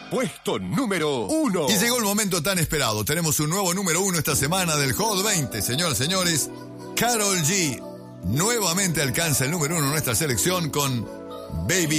puesto número 1. Y llegó el momento tan esperado. Tenemos un nuevo número 1 esta semana del Hot 20. Señoras y señores, Karol G nuevamente alcanza el número 1 en nuestra selección con Baby